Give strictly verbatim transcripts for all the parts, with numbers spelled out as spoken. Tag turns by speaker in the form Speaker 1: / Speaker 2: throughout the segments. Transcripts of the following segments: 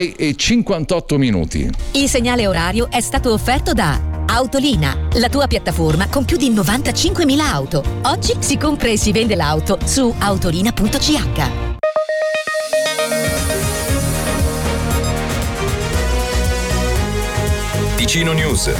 Speaker 1: e cinquantotto minuti.
Speaker 2: Il segnale orario è stato offerto da Autolina, la tua piattaforma con più di novantacinquemila auto. Oggi si compra e si vende l'auto su autolina punto c h.
Speaker 3: Ticino News.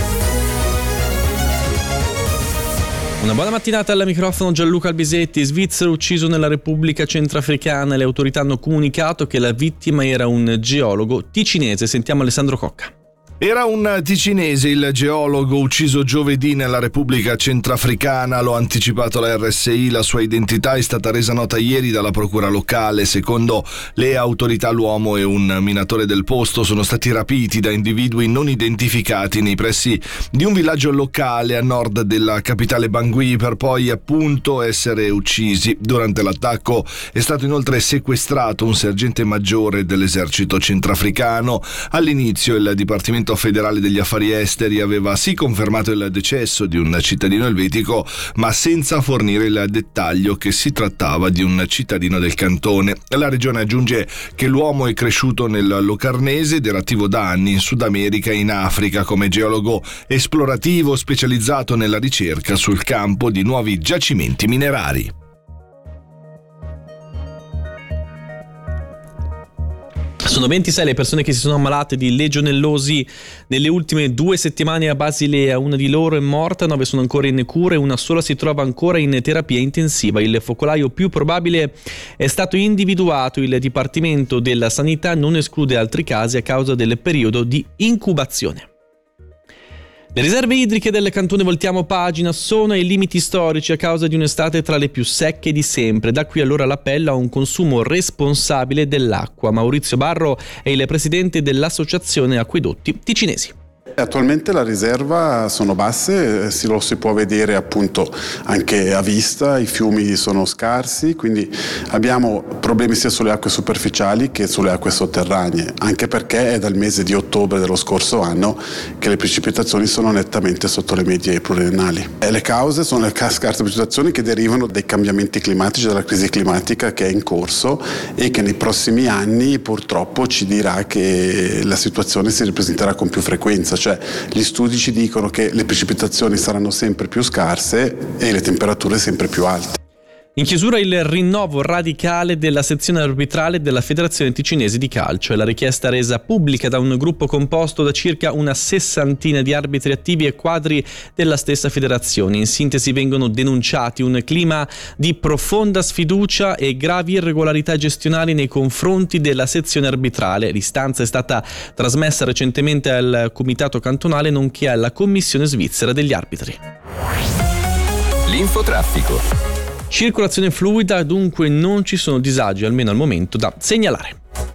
Speaker 4: Una buona mattinata, al microfono Gianluca Albisetti. Svizzero ucciso nella Repubblica Centrafricana. Le autorità hanno comunicato che la vittima era un geologo ticinese. Sentiamo Alessandro Cocca.
Speaker 5: Era un ticinese il geologo ucciso giovedì nella Repubblica Centrafricana, lo ha anticipato la R S I, la sua identità è stata resa nota ieri dalla procura locale. Secondo le autorità l'uomo e un minatore del posto sono stati rapiti da individui non identificati nei pressi di un villaggio locale a nord della capitale Bangui, per poi appunto essere uccisi. Durante l'attacco è stato inoltre sequestrato un sergente maggiore dell'esercito centrafricano. All'inizio il Dipartimento federale degli affari esteri aveva sì confermato il decesso di un cittadino elvetico, ma senza fornire il dettaglio che si trattava di un cittadino del cantone. La regione aggiunge che l'uomo è cresciuto nel Locarnese ed era attivo da anni in Sud America e in Africa come geologo esplorativo specializzato nella ricerca sul campo di nuovi giacimenti minerari.
Speaker 4: Sono ventisei le persone che si sono ammalate di legionellosi nelle ultime due settimane a Basilea. Una di loro è morta, nove sono ancora in cura e una sola si trova ancora in terapia intensiva. Il focolaio più probabile è stato individuato. Il Dipartimento della Sanità non esclude altri casi a causa del periodo di incubazione. Le riserve idriche del cantone voltiamo pagina, sono ai limiti storici a causa di un'estate tra le più secche di sempre. Da qui allora l'appello a un consumo responsabile dell'acqua. Maurizio Barro è il presidente dell'Associazione Acquedotti Ticinesi.
Speaker 6: Attualmente la riserva sono basse, si lo si può vedere appunto anche a vista, i fiumi sono scarsi, quindi abbiamo problemi sia sulle acque superficiali che sulle acque sotterranee, anche perché è dal mese di ottobre dello scorso anno che le precipitazioni sono nettamente sotto le medie pluriennali. E le cause sono le scarse precipitazioni che derivano dai cambiamenti climatici, dalla crisi climatica che è in corso e che nei prossimi anni purtroppo ci dirà che la situazione si ripresenterà con più frequenza. Cioè, gli studi ci dicono che le precipitazioni saranno sempre più scarse e le temperature sempre più alte.
Speaker 4: In chiusura il rinnovo radicale della sezione arbitrale della Federazione Ticinese di Calcio. È la richiesta resa pubblica da un gruppo composto da circa una sessantina di arbitri attivi e quadri della stessa federazione. In sintesi vengono denunciati un clima di profonda sfiducia e gravi irregolarità gestionali nei confronti della sezione arbitrale. L'istanza è stata trasmessa recentemente al Comitato Cantonale nonché alla Commissione Svizzera degli Arbitri.
Speaker 3: L'infotraffico.
Speaker 4: Circolazione fluida, dunque non ci sono disagi, almeno al momento, da segnalare.